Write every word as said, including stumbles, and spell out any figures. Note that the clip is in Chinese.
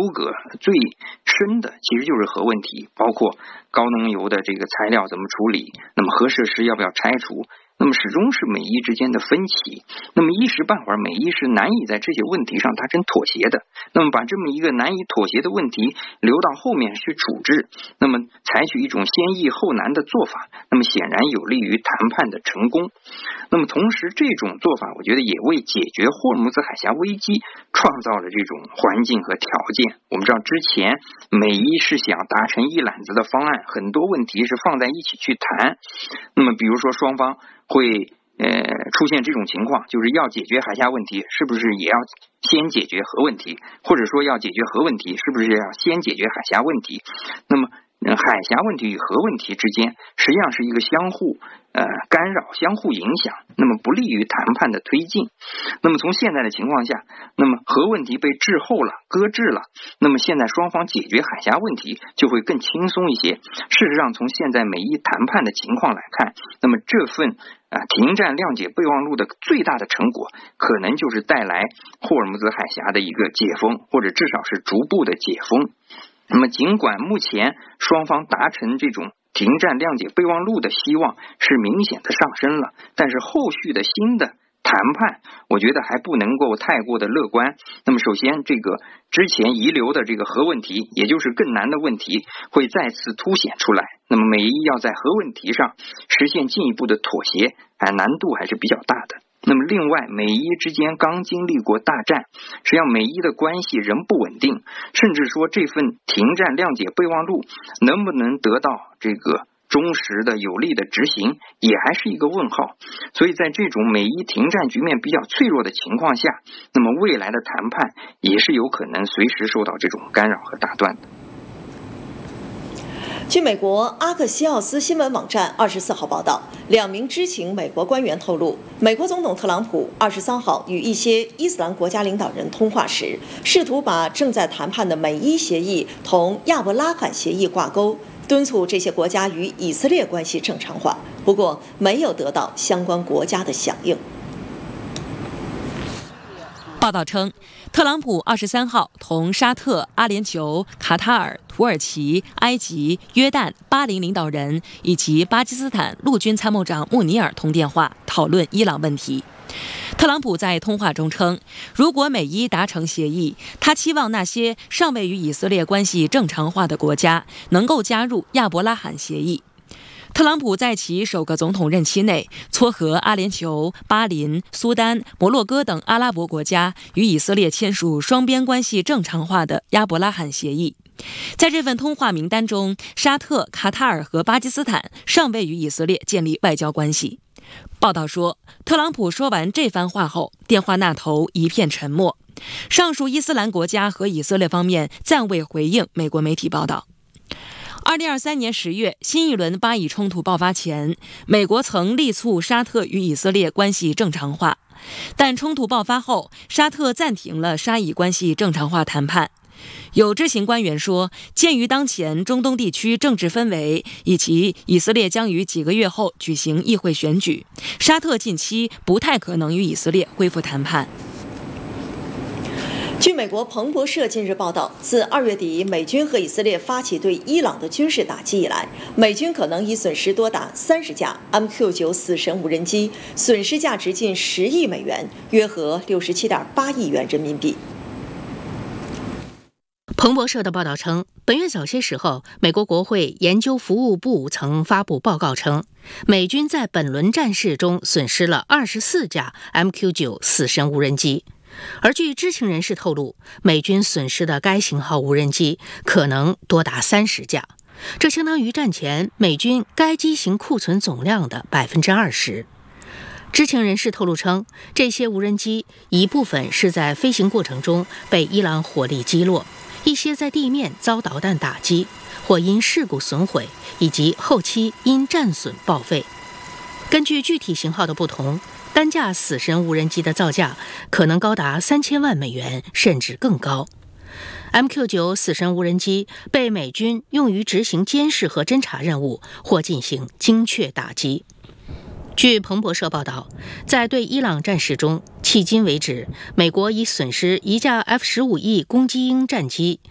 葛最深的其实就是核问题，包括高浓油的这个材料怎么处理，那么核设施要不要拆除，那么始终是美伊之间的分歧。那么一时半会儿美伊是难以在这些问题上达成妥协的，那么把这么一个难以妥协的问题留到后面去处置，那么采取一种先易后难的做法，那么显然有利于谈判的成功。那么同时这种做法我觉得也为解决霍尔木兹海峡危机创造了这种环境和条件。我们知道之前美伊是想达成一揽子的方案，很多问题是放在一起去谈，那么比如说双方会呃出现这种情况，就是要解决海峡问题是不是也要先解决核问题，或者说要解决核问题是不是要先解决海峡问题。那么海峡问题与核问题之间实际上是一个相互呃干扰、相互影响，那么不利于谈判的推进。那么从现在的情况下，那么核问题被滞后了、搁置了，那么现在双方解决海峡问题就会更轻松一些。事实上从现在美伊谈判的情况来看，那么这份啊停战谅解备忘录的最大的成果可能就是带来霍尔木兹海峡的一个解封，或者至少是逐步的解封。那么尽管目前双方达成这种停战谅解备忘录的希望是明显的上升了，但是后续的新的谈判我觉得还不能够太过的乐观。那么首先这个之前遗留的这个核问题，也就是更难的问题会再次凸显出来，那么美伊要在核问题上实现进一步的妥协啊，难度还是比较大的。那么另外美伊之间刚经历过大战，实际上美伊的关系仍不稳定，甚至说这份停战谅解备忘录能不能得到这个忠实的有力的执行也还是一个问号。所以在这种美伊停战局面比较脆弱的情况下，那么未来的谈判也是有可能随时受到这种干扰和打断的。 据美国阿克西奥斯新闻网站二十四号报道，两名知情美国官员透露，美国总统特朗普二十三号与一些伊斯兰国家领导人通话时，试图把正在谈判的美伊协议同亚伯拉罕协议挂钩，敦促这些国家与以色列关系正常化，不过没有得到相关国家的响应。 报道称，特朗普二十三号同沙特、阿联酋、卡塔尔、土耳其、埃及、约旦、巴林领导人以及巴基斯坦陆军参谋长穆尼尔通电话，讨论伊朗问题。特朗普在通话中称，如果美伊达成协议，他期望那些尚未与以色列关系正常化的国家能够加入亚伯拉罕协议。特朗普在其首个总统任期内撮合阿联酋、巴林、苏丹、摩洛哥等阿拉伯国家与以色列签署双边关系正常化的亚伯拉罕协议。在这份通话名单中，沙特、卡塔尔和巴基斯坦尚未与以色列建立外交关系。报道说，特朗普说完这番话后，电话那头一片沉默。上述伊斯兰国家和以色列方面暂未回应美国媒体报道。二零二三年十月，新一轮巴以冲突爆发前，美国曾力促沙特与以色列关系正常化，但冲突爆发后，沙特暂停了沙以关系正常化谈判。有知情官员说，鉴于当前中东地区政治氛围以及以色列将于几个月后举行议会选举，沙特近期不太可能与以色列恢复谈判。 据美国彭博社近日报道，自二月底美军和以色列发起对伊朗的军事打击以来，美军可能已损失多达三十架 M Q 九 死神无人机，损失价值近十亿美元，约合六十七点八亿元人民币。 彭博社的报道称，本月早些时候，美国国会研究服务部曾发布报告称，美军在本轮战事中损失了二十四架 M Q 九 死神无人机。而据知情人士透露，美军损失的该型号无人机可能多达三十架，这相当于战前美军该机型库存总量的 百分之二十。知情人士透露称，这些无人机一部分是在飞行过程中被伊朗火力击落，一些在地面遭导弹打击，或因事故损毁，以及后期因战损报废。根据具体型号的不同，单架死神无人机的造价可能高达三千万美元，甚至更高。M Q 九 死神无人机被美军用于执行监视和侦察任务，或进行精确打击。据彭博社报道，在对伊朗战事中，迄今为止，美国已损失一架 F 十五 E 攻击鹰战机、